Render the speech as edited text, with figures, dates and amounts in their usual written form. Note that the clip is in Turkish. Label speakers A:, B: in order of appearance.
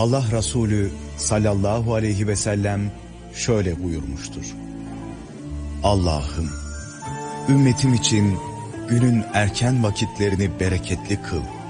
A: Allah Resulü sallallahu aleyhi ve sellem şöyle buyurmuştur: Allah'ım, ümmetim için günün erken vakitlerini bereketli kıl.